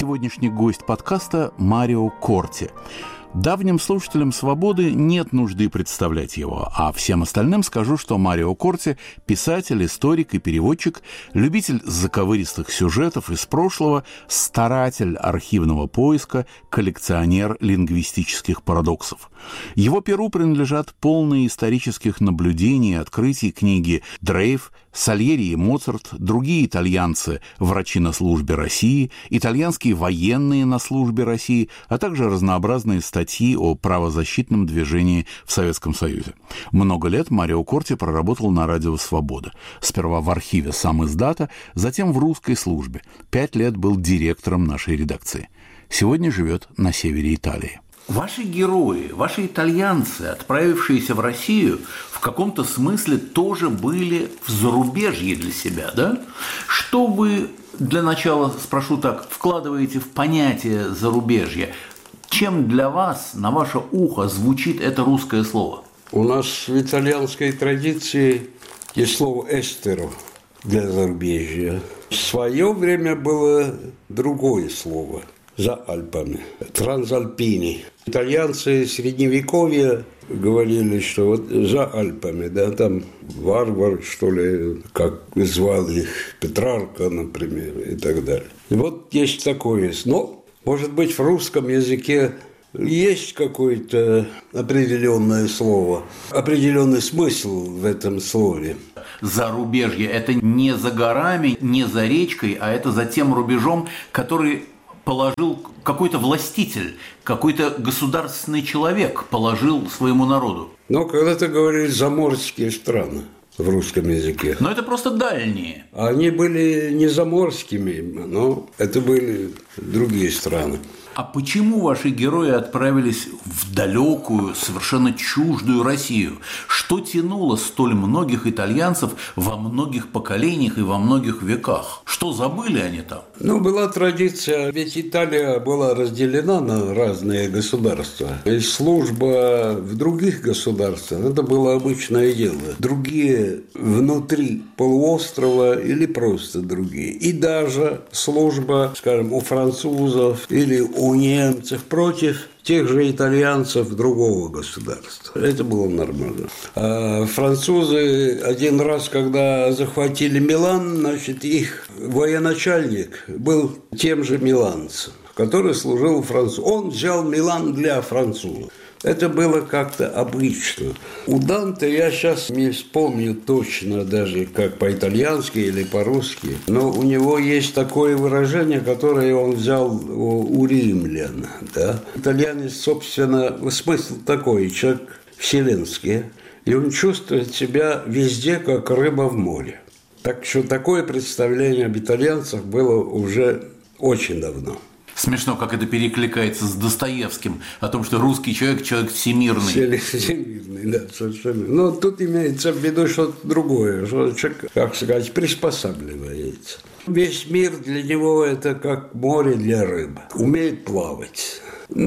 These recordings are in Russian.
сегодняшний гость подкаста Марио Корти. Давним слушателям «Свободы» нет нужды представлять его, а всем остальным скажу, что Марио Корти – писатель, историк и переводчик, любитель заковыристых сюжетов из прошлого, старатель архивного поиска, коллекционер лингвистических парадоксов. Его перу принадлежат полные исторических наблюдений и открытий книги «Дрейф», «Сальери и Моцарт», другие итальянцы «Врачи на службе России», итальянские военные на службе России, а также разнообразные статьи о правозащитном движении в Советском Союзе. Много лет Марио Корти проработал на радио «Свобода». Сперва в архиве «Самиздата», затем в русской службе. 5 лет был директором нашей редакции. Сегодня живет на севере Италии. Ваши герои, ваши итальянцы, отправившиеся в Россию, в каком-то смысле тоже были в зарубежье для себя, да? Что вы, для начала спрошу так, вкладываете в понятие зарубежья? Чем для вас, на ваше ухо, звучит это русское слово? У нас в итальянской традиции есть слово «эстеро» для зарубежья. В свое время было другое слово – за Альпами, трансальпини. Итальянцы Средневековья говорили, что вот за Альпами, да, там варвар, что ли, как звал их, Петрарка, например, и так далее. И вот есть такое. Но, может быть, в русском языке есть какое-то определенное слово, определенный смысл в этом слове. Зарубежье – это не за горами, не за речкой, а это за тем рубежом, который положил какой-то властитель, какой-то государственный человек положил своему народу. Но когда-то говорили «заморские страны» в русском языке. Но это просто дальние. Они были не заморскими, но это были другие страны. А почему ваши герои отправились в далекую, совершенно чуждую Россию? Что тянуло столь многих итальянцев во многих поколениях и во многих веках? Что забыли они там? Была традиция, ведь Италия была разделена на разные государства. И служба в других государствах – это было обычное дело. Другие внутри полуострова или просто другие. И даже служба, скажем, у французов или у немцев против тех же итальянцев другого государства. Это было нормально. А французы один раз, когда захватили Милан, значит, их военачальник был тем же миланцем, который служил французу. Он взял Милан для французов. Это было как-то обычно. У Данте я сейчас не вспомню точно даже как по-итальянски или по-русски, но у него есть такое выражение, которое он взял у римлян. Да? Итальянец, собственно, смысл такой, человек вселенский, и он чувствует себя везде, как рыба в море. Так что такое представление об итальянцах было уже очень давно. Смешно, как это перекликается с Достоевским, о том, что русский человек – человек всемирный. Всемирный, да, совершенно. Но тут имеется в виду что-то другое, что человек, как сказать, приспосабливается. Весь мир для него – это как море для рыбы, умеет плавать.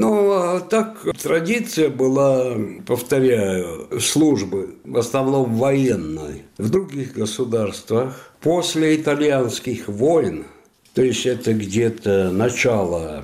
А так традиция была, повторяю, службы, в основном военной, в других государствах. После итальянских войн, то есть это где-то начало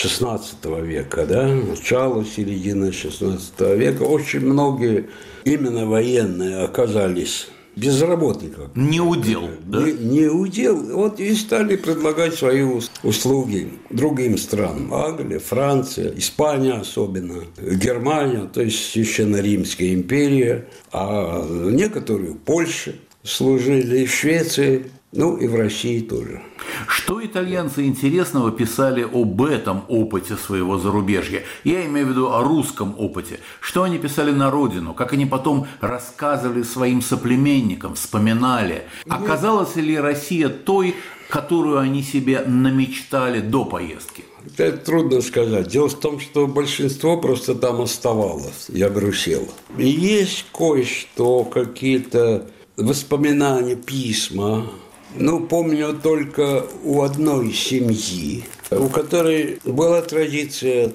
XVI века, да, начало, середина XVI века, очень многие именно военные оказались безработников. Не удел, да? Не удел. Вот и стали предлагать свои услуги другим странам. Англия, Франция, Испания особенно, Германия, то есть Священно Римская империя, а некоторые в Польше служили, в Швеции, и в России тоже. Что итальянцы интересного писали об этом опыте своего зарубежья? Я имею в виду о русском опыте. Что они писали на родину? Как они потом рассказывали своим соплеменникам, вспоминали? Оказалась ли Россия той, которую они себе намечтали до поездки? Это трудно сказать. Дело в том, что большинство просто там оставалось и обрусело. И есть кое-что, какие-то воспоминания, письма. Помню только у одной семьи, у которой была традиция,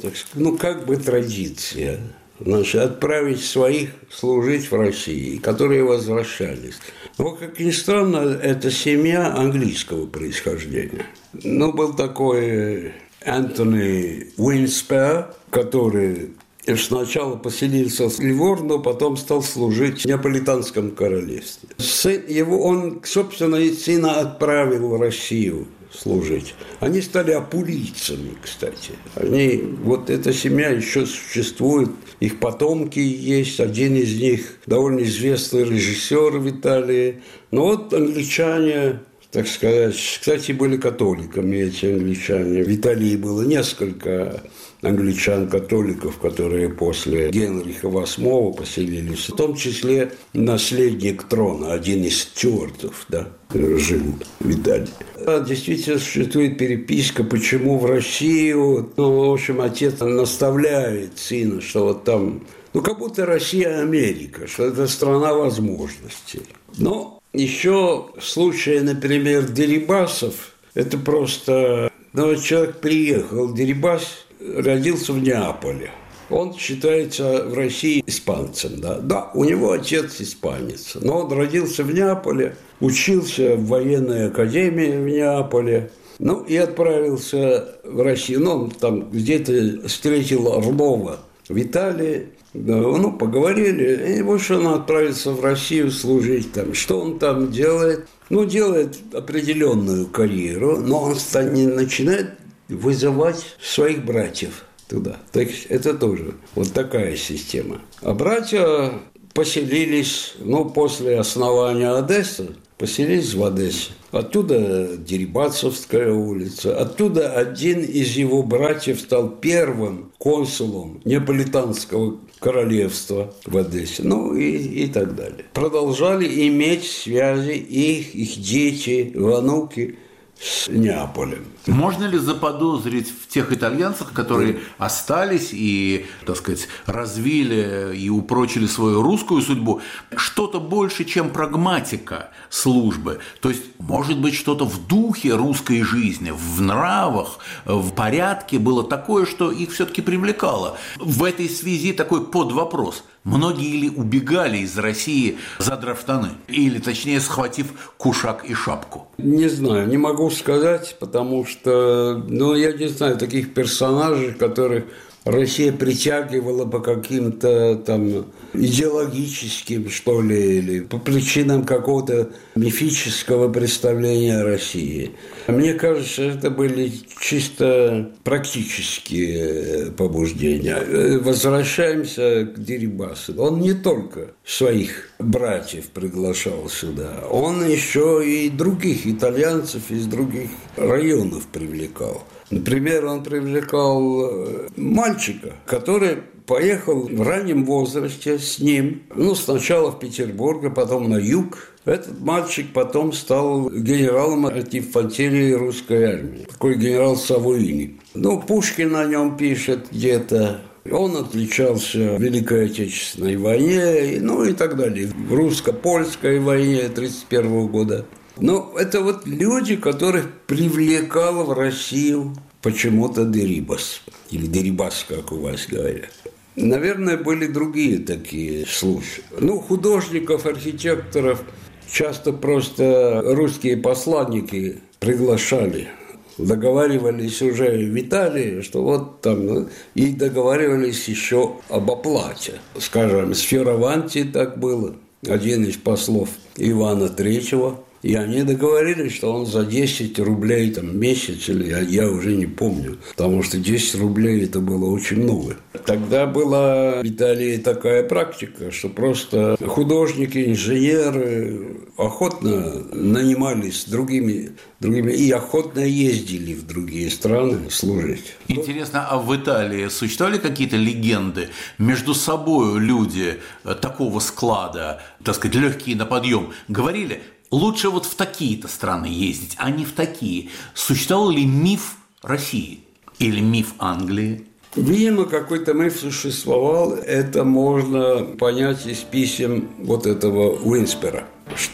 традиция, отправить своих служить в России, которые возвращались. Но, как ни странно, эта семья английского происхождения. Был такой Энтони Уинспер, который сначала поселился в Ливорно, потом стал служить в Неаполитанском королевстве. Сын его, он, собственно, и сына отправил в Россию служить. Они стали апулийцами, кстати. Вот эта семья еще существует, их потомки есть, один из них довольно известный режиссер в Италии. Но вот англичане, так сказать, кстати, были католиками эти англичане. В Италии было несколько англичан-католиков, которые после Генриха VIII поселились, в том числе наследник трона, один из стюартов, да, жил в Италии. Действительно существует переписка, почему в Россию, в общем, отец наставляет сына, что вот там, как будто Россия Америка, что это страна возможностей. Но еще случаи, например, Дерибасов, это просто, человек приехал в Дерибас, родился в Неаполе. Он считается в России испанцем. Да, у него отец испанец. Но он родился в Неаполе, учился в военной академии в Неаполе, и отправился в Россию. Он там где-то встретил Орлова в Италии. Поговорили, и больше он отправился в Россию служить там. Что он там делает? Делает определенную карьеру, но он начинает вызывать своих братьев туда. Так это тоже вот такая система. А братья поселились, после основания Одессы, поселились в Одессе. Оттуда Дерибасовская улица. Оттуда один из его братьев стал первым консулом Неаполитанского королевства в Одессе. И так далее. Продолжали иметь связи их дети, внуки с Неаполем. Можно ли заподозрить в тех итальянцах, которые остались и, так сказать, развили и упрочили свою русскую судьбу, что-то больше, чем прагматика службы? То есть, может быть, что-то в духе русской жизни, в нравах, в порядке было такое, что их все-таки привлекало. В этой связи такой подвопрос. Многие ли убегали из России, задрав штаны? Или, точнее, схватив кушак и шапку? Не знаю, не могу сказать, потому что, я не знаю таких персонажей, которых Россия притягивала по каким-то там идеологическим, что ли, или по причинам какого-то мифического представления о России. Мне кажется, это были чисто практические побуждения. Возвращаемся к Дерибасу. Он не только своих братьев приглашал сюда, он еще и других итальянцев из других районов привлекал. Например, он привлекал мальчика, который поехал в раннем возрасте с ним, сначала в Петербург, а потом на юг. Этот мальчик потом стал генералом от инфантерии русской армии, такой генерал Савуини. Пушкин о нем пишет где-то. Он отличался в Великой Отечественной войне, и так далее. В русско-польской войне 1931 года. Это вот люди, которых привлекал в Россию почему-то Дерибас. Или Дерибас, как у вас говорят. Наверное, были другие такие случаи. Художников, архитекторов часто просто русские посланники приглашали. Договаривались уже в Италии, что вот там, и договаривались еще об оплате. Скажем, с Фьораванти так было. Один из послов Ивана III. И они договорились, что он за 10 рублей в месяц, или я уже не помню, потому что 10 рублей это было очень много. Тогда была в Италии такая практика, что просто художники, инженеры охотно нанимались другими и охотно ездили в другие страны служить. Интересно, а в Италии существовали какие-то легенды? Между собой люди такого склада, так сказать, легкие на подъем, говорили: лучше вот в такие-то страны ездить, а не в такие. Существовал ли миф России или миф Англии? Видимо, какой-то миф существовал. Это можно понять из писем вот этого Уинспера,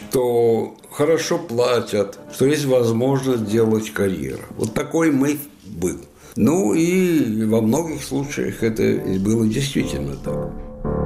что хорошо платят, что есть возможность делать карьеру. Вот такой миф был. И во многих случаях это было действительно так.